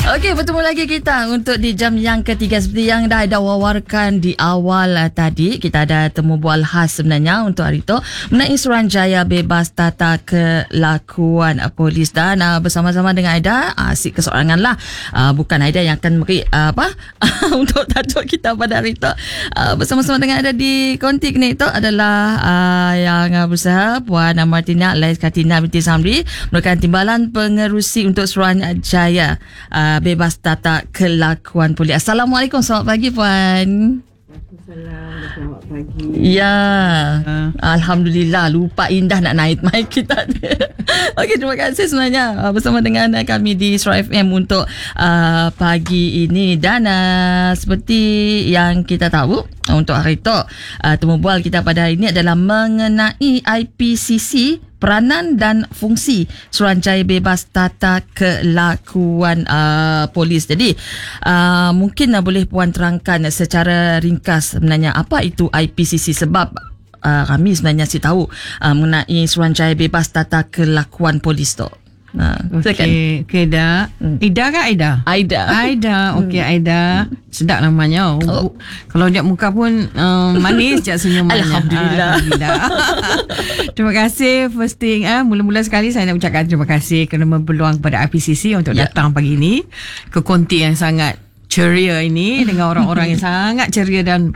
Okey, bertemu lagi kita untuk di jam yang ketiga. Seperti yang dah ada wawarkan di awal tadi, kita ada temu bual khas sebenarnya untuk hari itu mengenai Suruhanjaya bebas tata kelakuan polis. Dan bersama-sama dengan Aida, asyik keseorangan lah. Bukan Aida yang akan beri untuk tajuk kita pada hari itu. Bersama-sama dengan Aida di konti ni itu adalah yang berusaha Puan Martina Lais Katina binti Samri, merupakan timbalan pengerusi untuk Suruhanjaya bebas tata kelakuan polis. Assalamualaikum, selamat pagi Puan. Selamat pagi. Ya, Alhamdulillah, lupa indah nak naik mic kita. Okey, terima kasih sebenarnya bersama dengan kami di Suara FM untuk pagi ini. Dan seperti yang kita tahu, untuk hari itu temu bual kita pada hari ini adalah mengenai IPCC, peranan dan fungsi Suruhanjaya bebas tata kelakuan polis. Jadi mungkin boleh Puan terangkan secara ringkas sebenarnya apa itu IPCC, sebab kami sebenarnya tahu mengenai Suruhanjaya bebas tata kelakuan polis tu. Okey, Ida. Ida ke Aida? Aida. Okey, Aida. Sedap namanya. Kalau lihat muka pun manis je senyumannya. Alhamdulillah. Terima kasih. First thing, mula-mula sekali saya nak ucapkan terima kasih kerana berpeluang kepada IPCC untuk datang pagi ini ke konti yang sangat ceria ini dengan orang-orang yang sangat ceria dan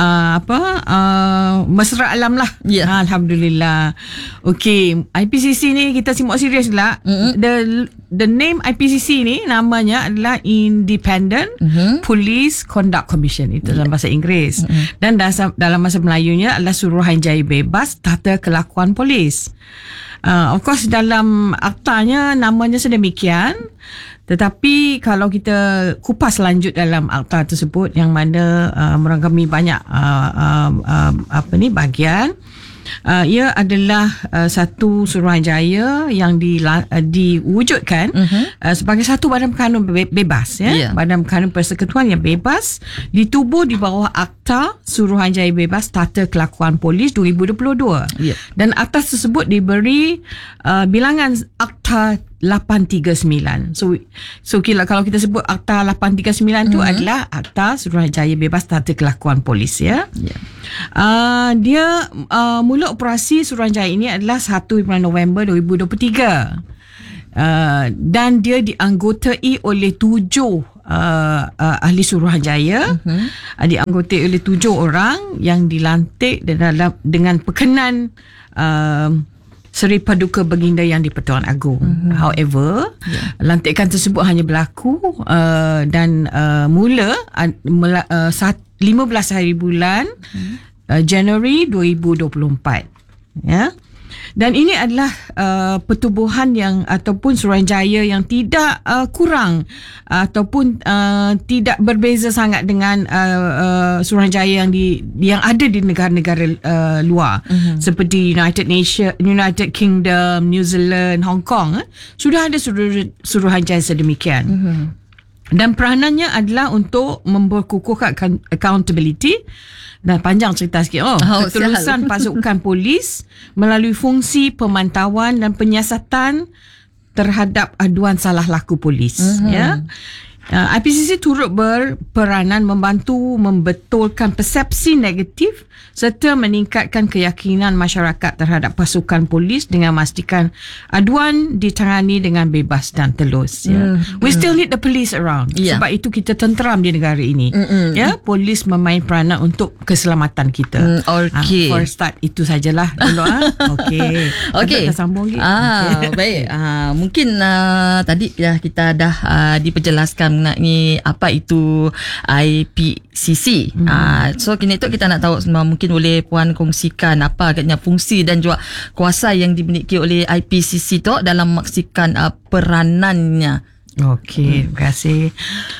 mesra alam lah. Alhamdulillah. Okey, IPCC ni kita simak serius lah. The name IPCC ni namanya adalah Independent Police Conduct Commission. Itu dalam bahasa Inggeris. Dan dalam bahasa Melayunya adalah Suruhanjaya bebas tata kelakuan polis. Of course dalam aktanya namanya sedemikian. Tetapi kalau kita kupas lanjut dalam akta tersebut yang mana merangkumi banyak bahagian, ia adalah satu Suruhanjaya yang diwujudkan sebagai satu badan berkanun bebas, badan berkanun persekutuan yang bebas ditubuh di bawah Akta Suruhanjaya Bebas Tata Kelakuan Polis 2022. Dan akta tersebut diberi bilangan Akta 839. So kalau kita sebut Akta 839 tu adalah Akta Suruhanjaya Bebas Tata Kelakuan Polis, dia mula operasi Suruhanjaya ini adalah 1 November 2023. Dan dia dianggotai oleh 7 ahli Suruhanjaya, dianggotai oleh 7 orang yang dilantik dengan perkenan Seri Paduka Baginda Yang di-Pertuan Agong. However, lantikan tersebut hanya berlaku dan mula 15 hari bulan Januari 2024. Dan ini adalah pertubuhan yang ataupun Suruhanjaya yang tidak kurang ataupun tidak berbeza sangat dengan Suruhanjaya yang ada di negara-negara luar, seperti United Kingdom, New Zealand, Hong Kong. Sudah ada Suruhanjaya sedemikian. Dan peranannya adalah untuk memperkukuhkan accountability. Dan panjang cerita sikit. Keterusan pasukan polis melalui fungsi pemantauan dan penyiasatan terhadap aduan salah laku polis. IPCC turut berperanan membantu membetulkan persepsi negatif serta meningkatkan keyakinan masyarakat terhadap pasukan polis dengan memastikan aduan ditangani dengan bebas dan telus. We still need the police around. Sebab itu kita tenteram di negara ini. Polis memain peranan untuk keselamatan kita. For start itu sajalah dulu. Okey. Kita sambung lagi. Baik. Mungkin tadi kita dah diperjelaskan mengenai apa itu IPCC. So kini tu kita nak tahu mungkin boleh Puan kongsikan apa agaknya fungsi dan juga kuasa yang dimiliki oleh IPCC tu dalam memaksikan peranannya. Okey, terima kasih.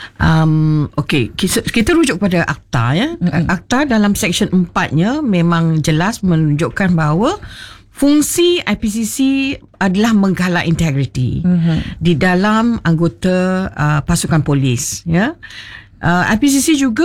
Okey, kita rujuk pada akta Akta dalam seksyen 4-nya memang jelas menunjukkan bahawa fungsi IPCC adalah menggalak integriti di dalam anggota pasukan polis. IPCC juga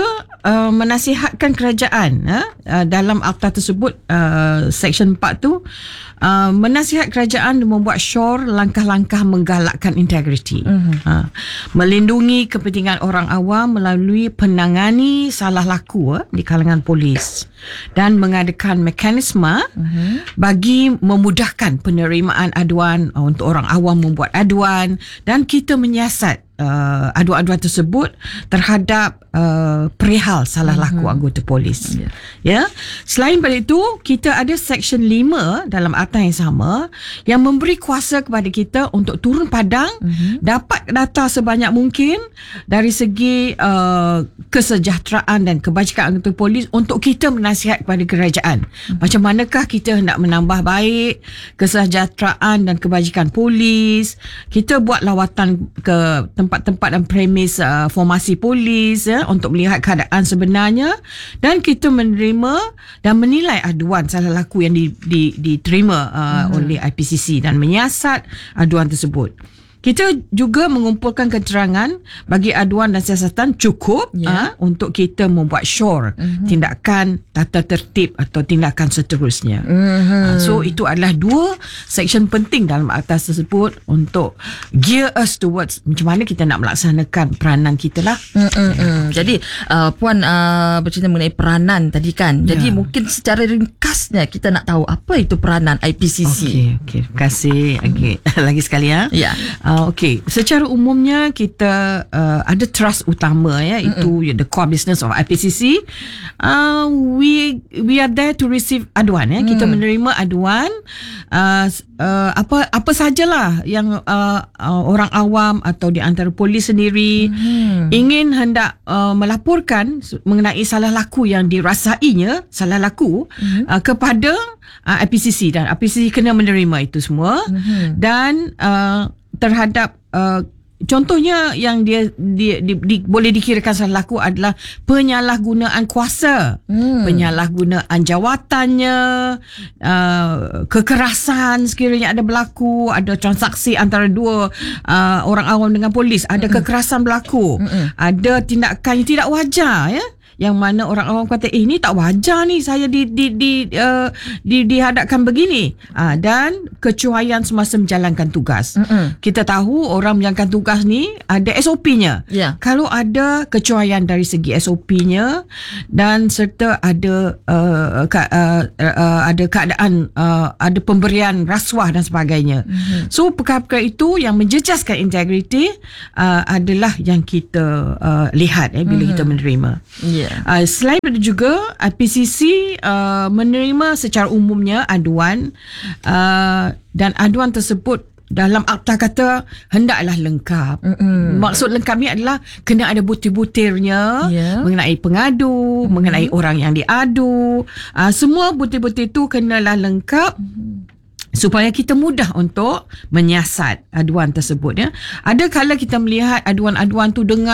menasihatkan kerajaan dalam akta tersebut, Seksyen 4 tu menasihat kerajaan membuat sure langkah-langkah menggalakkan integriti, melindungi kepentingan orang awam melalui penangani salah laku di kalangan polis dan mengadakan mekanisme bagi memudahkan penerimaan aduan untuk orang awam membuat aduan, dan kita menyiasat aduan-aduan tersebut terhadap perihal salah laku anggota polis. Ya. Selain daripada itu, kita ada Seksyen 5 dalam akta yang sama yang memberi kuasa kepada kita untuk turun padang, dapat data sebanyak mungkin dari segi kesejahteraan dan kebajikan anggota polis untuk kita menasihat kepada kerajaan. Macam manakah kita hendak menambah baik kesejahteraan dan kebajikan polis. Kita buat lawatan ke tempat-tempat dan premis formasi polis untuk melihat keadaan sebenarnya, dan kita menerima dan menilai aduan salah laku yang diterima oleh IPCC dan menyiasat aduan tersebut. Kita juga mengumpulkan keterangan bagi aduan dan siasatan cukup untuk kita membuat sure tindakan tata tertib atau tindakan seterusnya. So itu adalah 2 seksyen penting dalam akta tersebut untuk gear us towards macam mana kita nak melaksanakan peranan kita lah. Jadi Puan bercerita mengenai peranan tadi kan. Jadi mungkin secara ringkasnya kita nak tahu apa itu peranan IPCC. Okey, terima kasih. Lagi sekali Ya. Okey, secara umumnya kita ada trust utama itu the core business of IPCC. We are there to receive aduan kita menerima aduan apa sajalah yang orang awam atau di antara polis sendiri ingin hendak melaporkan mengenai salah laku yang dirasainya salah laku kepada IPCC, dan IPCC kena menerima itu semua. Dan terhadap contohnya yang dia boleh dikirakan salah laku adalah penyalahgunaan kuasa, penyalahgunaan jawatannya, kekerasan sekiranya ada berlaku, ada transaksi antara dua orang awam dengan polis, ada kekerasan berlaku, ada tindakan yang tidak wajar yang mana orang awam kata ni tak wajar ni, saya dihadapkan begini, dan kecuaian semasa menjalankan tugas. Kita tahu orang menjalankan tugas ni ada SOP-nya. Kalau ada kecuaian dari segi SOP-nya dan serta ada ada keadaan ada pemberian rasuah dan sebagainya, so perkara-perkara itu yang menjejaskan integriti adalah yang kita lihat bila kita menerima. Selain itu juga IPCC menerima secara umumnya aduan, dan aduan tersebut dalam akta kata hendaklah lengkap. Maksud lengkap ni adalah kena ada butir-butirnya mengenai pengadu, mengenai orang yang diadu. Semua butir-butir itu kenalah lengkap supaya kita mudah untuk menyiasat aduan tersebut. Ada kala kita melihat aduan-aduan tu dengan